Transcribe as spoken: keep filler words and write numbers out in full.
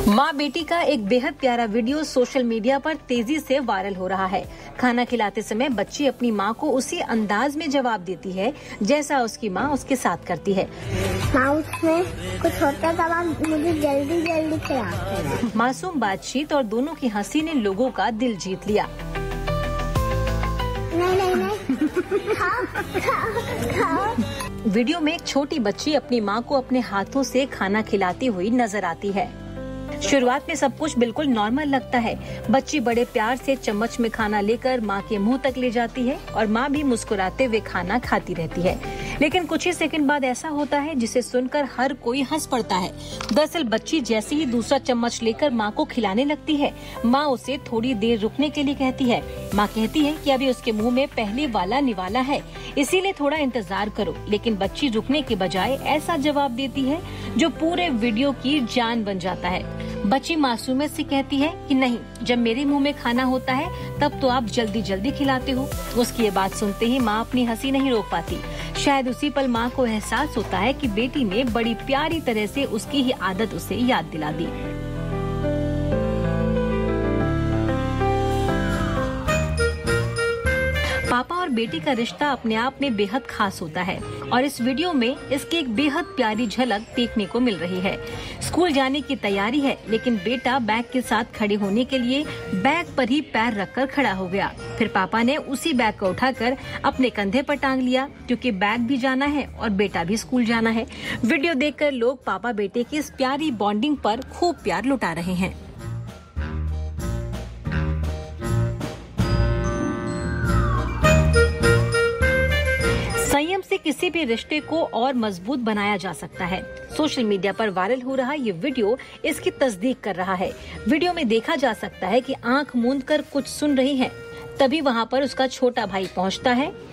माँ बेटी का एक बेहद प्यारा वीडियो सोशल मीडिया पर तेजी से वायरल हो रहा है। खाना खिलाते समय बच्ची अपनी माँ को उसी अंदाज में जवाब देती है जैसा उसकी माँ उसके साथ करती है। माँ उसमें कुछ होता था, मुझे जल्दी जल्दी खिलाते हैं। मासूम बातचीत और दोनों की हंसी ने लोगों का दिल जीत लिया। नहीं नहीं नहीं खाओ खाओ खाओ। वीडियो में एक छोटी बच्ची अपनी माँ को अपने हाथों से खाना खिलाती हुई नजर आती है। शुरुआत में सब कुछ बिल्कुल नॉर्मल लगता है। बच्ची बड़े प्यार से चम्मच में खाना लेकर माँ के मुंह तक ले जाती है और माँ भी मुस्कुराते हुए खाना खाती रहती है। लेकिन कुछ ही सेकंड बाद ऐसा होता है जिसे सुनकर हर कोई हंस पड़ता है। दरअसल बच्ची जैसे ही दूसरा चम्मच लेकर माँ को खिलाने लगती है, माँ उसे थोड़ी देर रुकने के लिए कहती है। माँ कहती है कि अभी उसके मुंह में पहले वाला निवाला है, इसीलिए थोड़ा इंतजार करो। लेकिन बच्ची रुकने के बजाय ऐसा जवाब देती है जो पूरे वीडियो की जान बन जाता है। बच्ची मासूमियत से कहती है कि नहीं, जब मेरे मुंह में खाना होता है तब तो आप जल्दी जल्दी खिलाते हो। उसकी ये बात सुनते ही माँ अपनी हंसी नहीं रोक पाती। शायद उसी पल माँ को एहसास होता है कि बेटी ने बड़ी प्यारी तरह से उसकी ही आदत उसे याद दिला दी। पापा और बेटी का रिश्ता अपने आप में बेहद खास होता है और इस वीडियो में इसकी एक बेहद प्यारी झलक देखने को मिल रही है। स्कूल जाने की तैयारी है, लेकिन बेटा बैग के साथ खड़े होने के लिए बैग पर ही पैर रखकर खड़ा हो गया। फिर पापा ने उसी बैग को उठाकर अपने कंधे पर टांग लिया, क्योंकि बैग भी जाना है और बेटा भी स्कूल जाना है। वीडियो देखकर लोग पापा बेटे की इस प्यारी बॉन्डिंग पर खूब प्यार लुटा रहे हैं। संयम से किसी भी रिश्ते को और मजबूत बनाया जा सकता है। सोशल मीडिया पर वायरल हो रहा ये वीडियो इसकी तस्दीक कर रहा है। वीडियो में देखा जा सकता है कि आंख मूंद कर कुछ सुन रही है, तभी वहां पर उसका छोटा भाई पहुंचता है